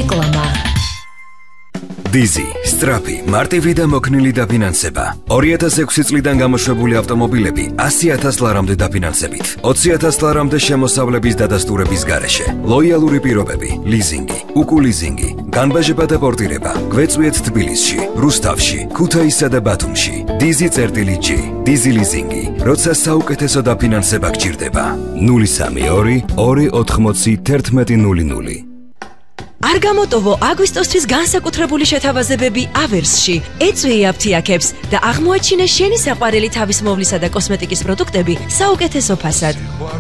რეკლამა. Dizzy, Strapi, მარტივი და მოქნილი დაფინანსება. 2006 წლიდან გამოშვებული ავტომობილები 100,000 ლარამდე დაფინანსებით. 20,000 ლარამდე შემოსავლების დადასტურების გარეშე. ლოიალური პირობები, ლიზინგი, უკულიზინგი, განბაჟება და პორტირება. გვეწვიეთ თბილისში, რუსთავში, ქუთაისსა და ბათუმში. Dizzy.G, Dizzy ლიზინგი. როცა საუკეთესო დაფინანსება გჭირდება. 032 280 1100. არ გამოტოვო აგვისტოსთვის განსაკუთრებული შეთავაზებები ავერსში. ეწვი აფთიაქებს და აღმოაჩინე შენი საყვარელი თავის მოვლისა და კოსმეტიკის პროდუქტები საუკეთესო ფასად.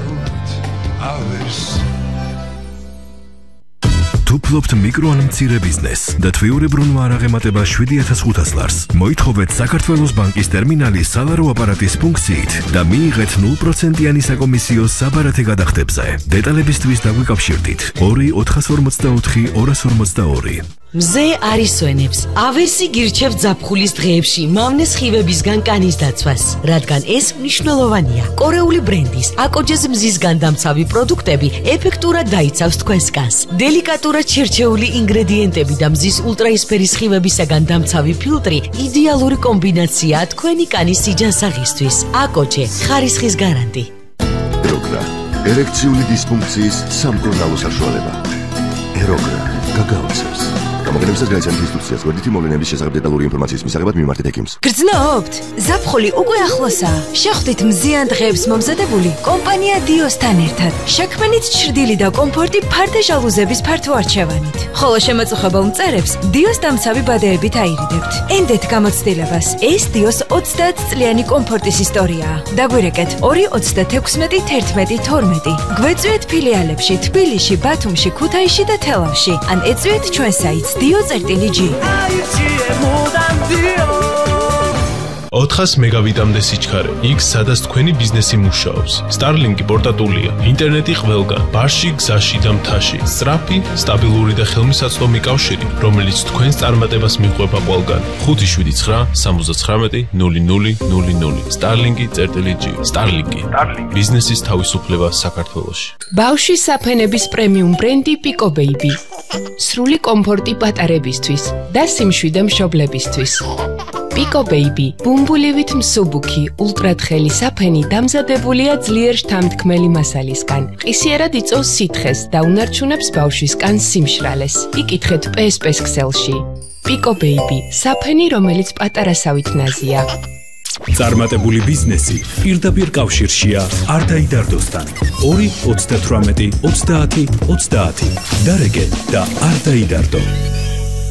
თუ ფლობთ მიკრო ან მცირე ბიზნესს და თვიურებრუნვა არ აღემატება 7,500 ლარს, მოითხოვეთ საქართველოს ბანკის ტერმინალის სალარო აპარატის ფუნქციით და მიიღეთ 0%-იანი საკომისიო საბარათე გადახდებზე. დეტალებისთვის დაგვიკავშირდით 2 454 242. მზე არის სვენებს. ავერსი გირჩევთ ზაფხულის დღეებში მავნე სხივებისგან კანის დაცვას, რადგან ეს მნიშვნელოვანია. კორეული ბრენდის აკოჯეს მზისგან დამცავი პროდუქტები ეფექტურად დაიცავს თქვენს კანს. დელიკატურად შერჩეული ინგრედიენტები და მზის ულტრაისფერი სხივებისაგან დამცავი ფილტრი იდეალური კომბინაციაა თქვენი კანის სიჯანსაღისთვის. აკოჯე, ხარისხის გარანტი. ეროგრა, ერექციული დისფუნქციის სამკურნალო საშუალება. ეროგრა, გაგაოცებს. გამოგონებისას გაიცანთ ინსტრუქციას გვერდითი მოვლენების შესახებ დეტალური ინფორმაციის მისაღებად მიმართეთ ექიმს. გრძნობთ? ზაფხული უკვე ახლოსაა. შეხვდით მზიან დღეებს მომზადებული კომპანია დიოსთან ერთად. შექმნით ჩრდილი და კომფორტი ფართე ჟალუზების ფართო არჩევანით. ხოლო შემაწუხებელ მწერებს დიოს დამცავი ბადეებით აირიდებთ. ენდეთ გამოცდილებას. ეს დიოს 30 წლიანი კომფორტის ისტორიაა. დაგვირეკეთ 226 11 12. გვეწვიეთ ფილიალებში თბილისში, ბათუმში, ქუთაისში და თელავში. ან ეწვიეთ ჩვენ საიტს Dio.G. 400 მეგაბიტამდე სიჩქარე. იქ სადაც თქვენი ბიზნესი მუშაობს. Starlink-ი პორტატულია. ინტერნეტი ყველგან, ბარში, გზაში და მთაში. სწრაფი, სტაბილური და ხელმისაწვდომი კავშირი, რომელიც თქვენს წარმატებას მიყვება ყველგან. 579 79 0000. Starlink.G. Starlink-ი. ბიზნესის თავისუფლება საქართველოში. ბავშვის საფენების პრემიუმ ბრენდი Pico Baby. სრული კომფორტი პატარებისთვის და სიმშვიდე მშობლებისთვის. Pico Baby, ბუმბულივით მსუბუქი, ულტრათხელი საფენი დამზადებულია ძლიერ შთამთქმელი მასალისგან. ყისიერად იწვევს სითხეს და უნარჩუნებს ბავშვის კანს სიმშრალეს. იკითხეთ PSP-ს ქსელში. Pico Baby, საფენი, რომელიც პატარასავით ნაზია. წარმატებული ბიზნესი პირდაპირ კავშირშია არტაიდარდოსთან. 2 98 30 30. დარეგე და არტაიდარდო.